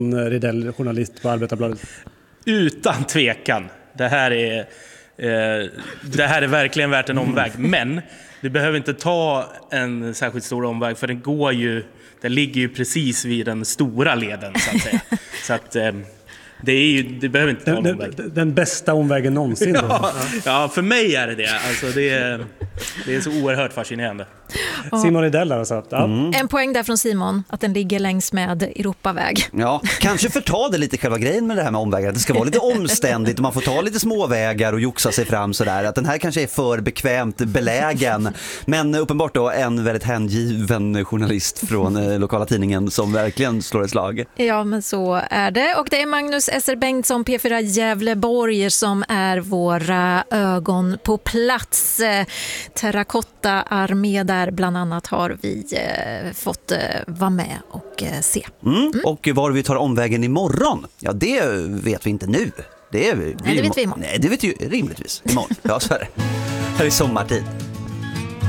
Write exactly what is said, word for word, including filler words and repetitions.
Rydell, journalist på Arbetarbladet. Utan tvekan. Det här är, eh, det här är verkligen värt en omväg. Men du behöver inte ta en särskilt stor omväg, för den går ju, den ligger ju precis vid den stora leden, så att säga. Så att eh, det är ju, det behöver inte ta en den, omväg. den, den bästa omvägen någonsin. Ja, ja, för mig är det det. Alltså det är, det är så oerhört fascinerande. Simon Rydell alltså. Ja. Mm. En poäng där från Simon, att den ligger längs med Europaväg. Ja, kanske förta det lite själva grejen med det här med omvägar. Att det ska vara lite omständigt och man får ta lite småvägar och joxa sig fram sådär. Att den här kanske är för bekvämt belägen. Men uppenbart då en väldigt hängiven journalist från eh, lokala tidningen som verkligen slår ett slag. Ja, men så är det. Och det är Magnus Esser Bengtsson, P fyra Gävleborg, som är våra ögon på plats. Terrakotta-armé där bland annat har vi eh, fått eh, vara med och eh, se. Mm. Mm. Och var vi tar omvägen imorgon, ja det vet vi inte nu. Det, är vi, Nej, det vet vi imorgon. Nej, det vet ju rimligtvis imorgon. Ja, så är det. Här är sommartid.